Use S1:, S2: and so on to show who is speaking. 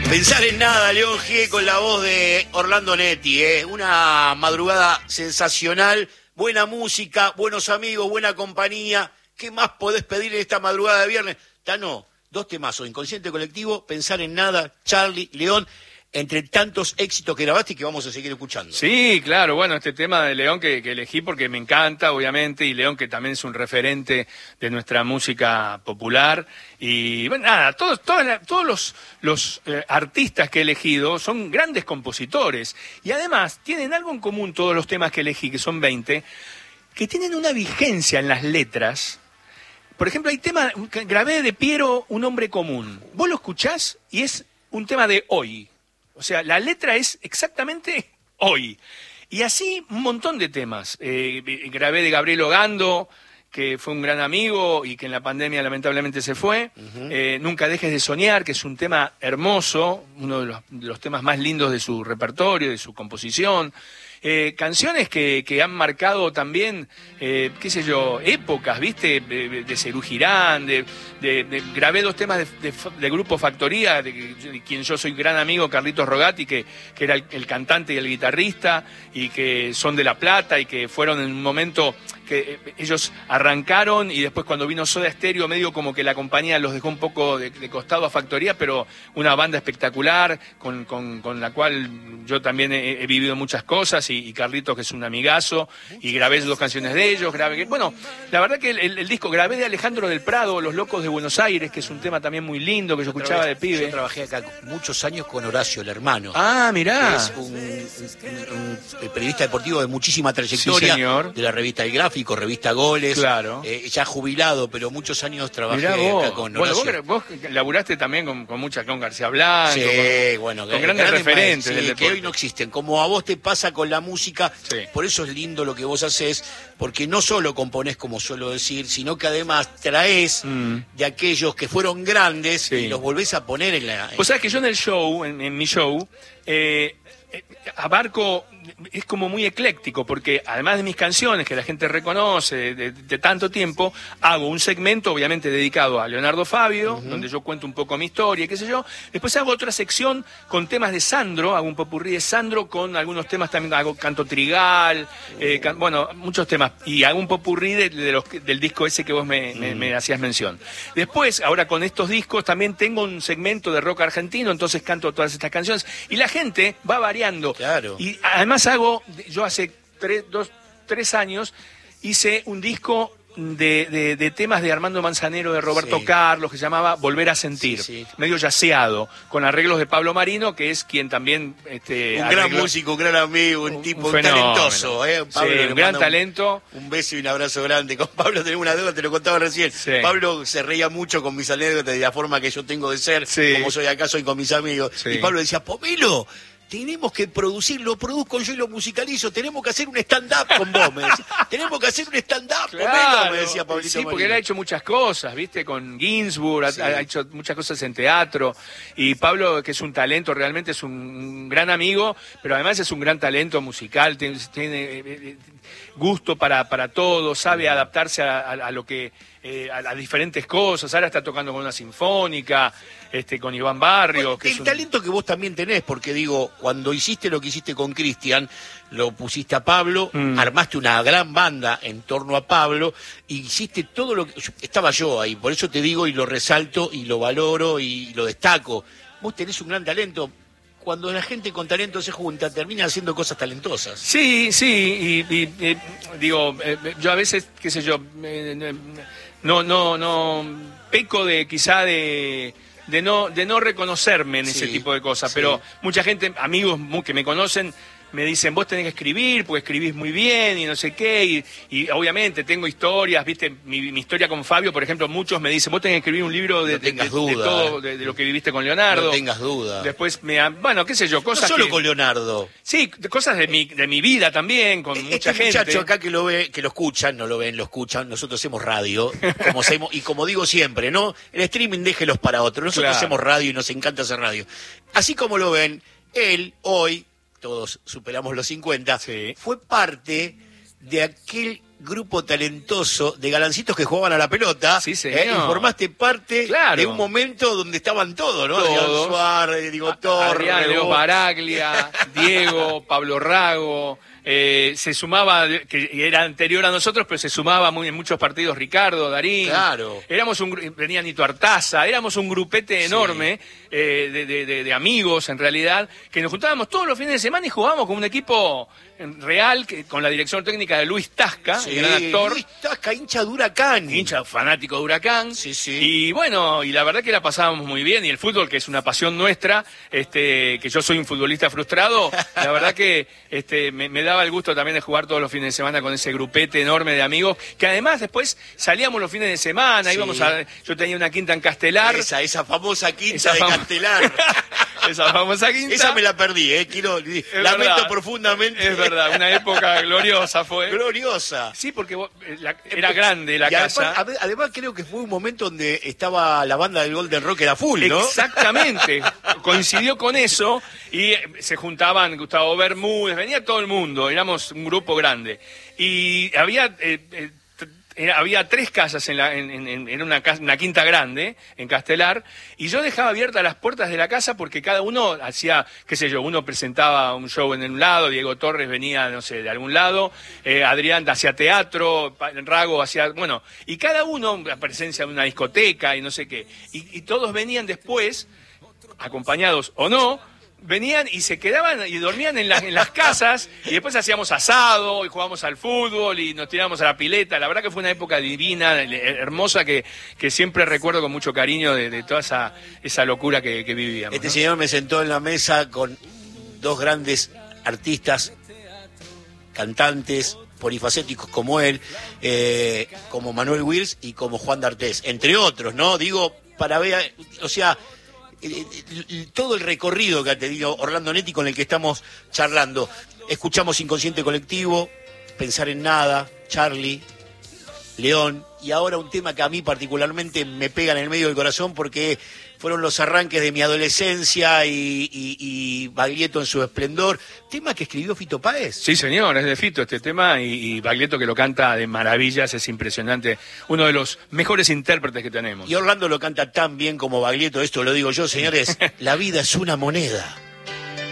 S1: Pensar en nada, León G con la voz de Orlando Netti, una madrugada sensacional, buena música, buenos amigos, buena compañía. ¿Qué más podés pedir en esta madrugada de viernes? Tano, 2 temazos, Inconsciente Colectivo, Pensar en nada, Charly, León, entre tantos éxitos que grabaste y que vamos a seguir escuchando.
S2: Sí, claro, bueno, este tema de León que elegí porque me encanta, obviamente, y León que también es un referente de nuestra música popular. Y bueno, nada, todos los artistas que he elegido son grandes compositores. Y además tienen algo en común todos los temas que elegí, que son 20, que tienen una vigencia en las letras. Por ejemplo, hay temas, grabé de Piero, Un hombre común. Vos lo escuchás y es un tema de hoy. O sea, la letra es exactamente hoy. Y así un montón de temas. Grabé de Gabriel Ogando, que fue un gran amigo y que en la pandemia lamentablemente se fue. Nunca dejes de soñar, que es un tema hermoso, uno de los temas más lindos de su repertorio, de su composición. Canciones que han marcado también, qué sé yo, épocas, ¿viste? De Serú Girán, grabé 2 temas de Grupo Factoría, de quien yo soy gran amigo, Carlitos Rogati, que era el cantante y el guitarrista, y que son de La Plata, y que fueron en un momento que ellos arrancaron, y después cuando vino Soda Stereo, medio como que la compañía los dejó un poco de costado a Factoría, pero una banda espectacular, con la cual yo también he vivido muchas cosas, y Carlitos, que es un amigazo, y grabé 2 canciones de ellos, bueno, la verdad que el disco, grabé de Alejandro del Prado, Los Locos de Buenos Aires, que es un tema también muy lindo, que yo escuchaba de pibe.
S1: Yo trabajé acá muchos años con Horacio, el hermano.
S2: Ah, mirá.
S1: Es un periodista deportivo de muchísima trayectoria,
S2: sí, señor,
S1: de la revista El Gráfico, revista Goles.
S2: Claro.
S1: Ya jubilado, pero muchos años trabajé acá con Horacio.
S2: Bueno, vos laburaste también con García Blanco,
S1: sí,
S2: con grandes referentes del deporte,
S1: que hoy no existen. Como a vos te pasa con la música,
S2: sí.
S1: Por eso es lindo lo que vos hacés, porque no solo componés, como suelo decir, sino que además traés de aquellos que fueron grandes, sí, y los volvés a poner en la...
S2: Vos sabés que yo en el show, en mi show, abarco, es como muy ecléctico, porque además de mis canciones que la gente reconoce de tanto tiempo, hago un segmento obviamente dedicado a Leonardo Fabio, donde yo cuento un poco mi historia, qué sé yo. Después hago otra sección con temas de Sandro, hago un popurrí de Sandro con algunos temas también, hago Canto Trigal, bueno, muchos temas, y hago un popurrí del disco ese que vos me hacías mención. Después, ahora con estos discos también tengo un segmento de rock argentino, entonces canto todas estas canciones, y la gente va variando.
S1: Claro.
S2: Y además yo hace 3 años hice un disco de temas de Armando Manzanero, de Roberto
S1: sí.
S2: Carlos, que se llamaba Volver a Sentir, sí. Medio yaceado, con arreglos de Pablo Marino, que es quien también...
S1: un gran músico, un gran amigo, un tipo talentoso.
S2: Pablo, sí, un gran talento.
S1: Un beso y un abrazo grande. Con Pablo tenemos una deuda, te lo contaba recién.
S2: Sí.
S1: Pablo se reía mucho con mis anécdotas de la forma que yo tengo de ser,
S2: sí.
S1: Como soy acá, soy con mis amigos. Sí. Y Pablo decía, Pomelo, tenemos que producir, lo produzco yo y lo musicalizo, tenemos que hacer un stand-up con vos, me decía. Tenemos que hacer un stand-up,
S2: claro,
S1: me decía Pablito.
S2: Sí, porque él ha hecho muchas cosas, ¿viste? Con Ginsburg, sí. ha hecho muchas cosas en teatro. Y Pablo, que es un talento, realmente es un gran amigo, pero además es un gran talento musical, tiene gusto para todo, sabe adaptarse a lo que... a las diferentes cosas. Ahora está tocando con una sinfónica, con Iván Barrios.
S1: Bueno, el talento que vos también tenés, porque digo, cuando hiciste lo que hiciste con Cristian, lo pusiste a Pablo, armaste una gran banda en torno a Pablo, y hiciste todo lo que... Estaba yo ahí, por eso te digo y lo resalto y lo valoro y lo destaco. Vos tenés un gran talento. Cuando la gente con talento se junta, termina haciendo cosas talentosas.
S2: Sí, y digo, yo a veces, qué sé yo, no peco de quizá de no reconocerme en ese tipo de cosas, pero mucha gente, amigos que me conocen, me dicen, vos tenés que escribir, porque escribís muy bien y no sé qué, y obviamente tengo historias, viste, mi historia con Fabio, por ejemplo, muchos me dicen, vos tenés que escribir un libro de todo, de lo que viviste con Leonardo.
S1: No tengas duda.
S2: Después bueno, qué sé yo, cosas
S1: no solo con Leonardo.
S2: Sí, cosas de mi vida también, con mucha gente.
S1: Muchacho acá que lo ve, que lo escuchan, no lo ven, lo escuchan, nosotros hacemos radio, y como digo siempre, ¿no? El streaming déjelos para otros, nosotros hacemos radio y nos encanta hacer radio. Así como lo ven, él hoy, todos superamos los 50, fue parte de grupo talentoso de galancitos que jugaban a la pelota.
S2: Sí, señor.
S1: Y formaste parte
S2: Claro.
S1: de un momento donde estaban todos, ¿no?
S2: Todos.
S1: Adrián Suárez, Diego Torres,
S2: Adrián, Leo
S1: vos.
S2: Baraglia, Diego, Pablo Rago, se sumaba, que era anterior a nosotros, pero se sumaba en muchos partidos Ricardo, Darín.
S1: Claro.
S2: Éramos venía Nito Artaza, éramos un grupete enorme de amigos, en realidad, que nos juntábamos todos los fines de semana y jugábamos con un equipo real, con la dirección técnica de Luis Tasca,
S1: Sí,
S2: el gran actor.
S1: Luis Tasca, hincha de Huracán.
S2: Hincha fanático de Huracán.
S1: Sí, sí.
S2: Y bueno, y la verdad que la pasábamos muy bien. Y el fútbol, que es una pasión nuestra, que yo soy un futbolista frustrado, la verdad que me daba el gusto también de jugar todos los fines de semana con ese grupete enorme de amigos, que además después salíamos los fines de semana,
S1: Sí.
S2: yo tenía una quinta en Castelar.
S1: Esa famosa quinta
S2: Esa
S1: de Castelar.
S2: Esa famosa quinta.
S1: Esa me la perdí, lamento
S2: verdad.
S1: profundamente.
S2: Es verdad, una época gloriosa fue.
S1: Gloriosa.
S2: Sí, porque era grande la
S1: Y
S2: casa.
S1: Además creo que fue un momento donde estaba la banda del Golden Rock, era full, ¿no?
S2: Exactamente, coincidió con eso y se juntaban Gustavo Bermúdez, venía todo el mundo, éramos un grupo grande. Y había 3 casas en una quinta grande, en Castelar, y yo dejaba abiertas las puertas de la casa porque cada uno hacía, qué sé yo, uno presentaba un show en un lado, Diego Torres venía, no sé, de algún lado, Adrián hacía teatro, Rago hacía, bueno, y cada uno, la presencia de una discoteca y no sé qué, y todos venían después, acompañados o no, venían y se quedaban y dormían en las casas y después hacíamos asado y jugábamos al fútbol y nos tirábamos a la pileta. La verdad que fue una época divina, hermosa, que siempre recuerdo con mucho cariño de toda esa locura que vivíamos.
S1: Este
S2: ¿no?
S1: señor me sentó en la mesa con 2 grandes artistas, cantantes, polifacéticos como él, como Manuel Wills y como Juan D'Artés, entre otros, ¿no? Digo, para ver, o sea, todo el recorrido que te digo Orlando Netti con el que estamos charlando. Escuchamos Inconsciente Colectivo, Pensar en Nada, Charlie, León, y ahora un tema que a mí particularmente me pega en el medio del corazón porque fueron los arranques de mi adolescencia y Baglietto en su esplendor. ¿Tema que escribió Fito Páez?
S2: Sí, señor, es de Fito este tema y Baglietto, que lo canta de maravillas, es impresionante, uno de los mejores intérpretes que tenemos.
S1: Y Orlando lo canta tan bien como Baglietto, esto lo digo yo, señores, la vida es una moneda.